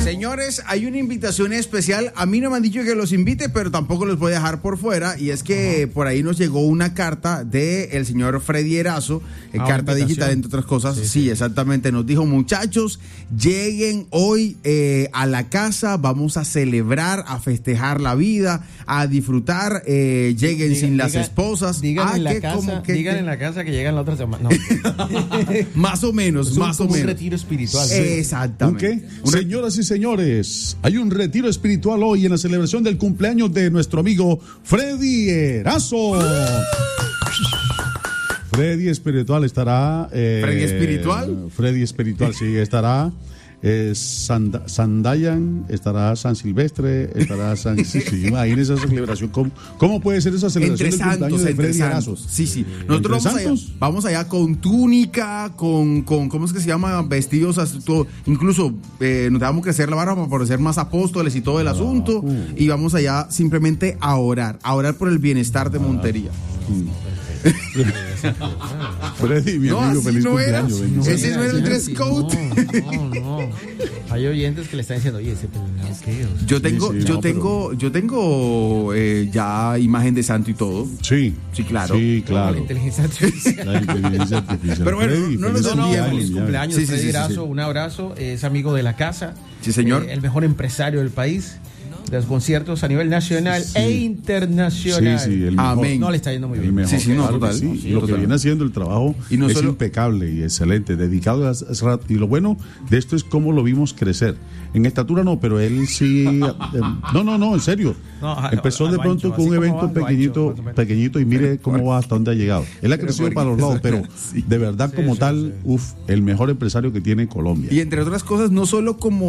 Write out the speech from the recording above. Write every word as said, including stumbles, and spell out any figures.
Señores, hay una invitación especial. A mí no me han dicho que los invite, pero tampoco los voy a dejar por fuera. Y es que uh-huh. por ahí nos llegó una carta del señor Freddy Erazo, eh, ah, carta digital, entre otras cosas. Sí, sí. sí, exactamente. Nos dijo, muchachos, lleguen hoy eh, a la casa. Vamos a celebrar, a festejar la vida, a disfrutar. Eh, lleguen diga, sin diga, las esposas. Digan, ah, en, la que, casa, como que, digan que... en la casa que llegan la otra semana. No. más o menos, es un, más o un menos. Un retiro espiritual. Sí. Exactamente. ¿Un qué? Un re... Señoras y señores, hay un retiro espiritual hoy en la celebración del cumpleaños de nuestro amigo Freddy Erazo. Freddy Espiritual estará. Eh, ¿Freddy Espiritual? Freddy Espiritual, sí, estará. Eh, Sand- Sandayan, estará San Silvestre, estará San. Sí, sí, imagínense esa celebración. ¿Cómo, ¿Cómo puede ser esa celebración entre del cumpleaños santos, de entre Freddy Erazo? santos. Sí, sí. Nosotros vamos allá, vamos allá con túnica, con, con ¿cómo es que se llama? Vestidos, todo. Incluso eh, nos dejamos crecer la barba para parecer más apóstoles y todo el asunto. Uh. Y vamos allá simplemente a orar, a orar por el bienestar de Montería. Uh. Freddy, mi no, amigo, feliz no cumpleaños. Era, no, ese no era el dress code. No, no, no. Hay oyentes que le están diciendo, oye, ese peinado qué. O sea, yo tengo, sí, sí, yo no, tengo, pero... yo tengo eh, ya imagen de santo y todo. Sí, sí, claro. Sí, claro. La inteligencia artificial. La inteligencia artificial. Pero bueno, Freddy, no nos no, no, desviemos. feliz cumpleaños, sí, sí, Freddy sí, Erazo, sí, sí. un abrazo, es amigo de la casa. Sí, señor. Eh, el mejor empresario del país. De los conciertos a nivel nacional sí. e internacional. Sí, sí, el mejor. Amén. No le está yendo muy bien. Mejor, sí, sí, no, claro total. Sí. No, sí, y lo total. que viene haciendo el trabajo y no es solo... impecable y excelente, dedicado a, a, y lo bueno de esto es cómo lo vimos crecer. En estatura no, pero él sí. eh, no, no, no, en serio. No, Empezó de pronto ancho, con un evento pequeñito, ancho, pequeñito y mire cómo va hasta dónde ha llegado. Él ha crecido para los lados, pero sí. de verdad, como sí, tal, sí. uff, el mejor empresario que tiene Colombia. Y entre otras cosas, no solo como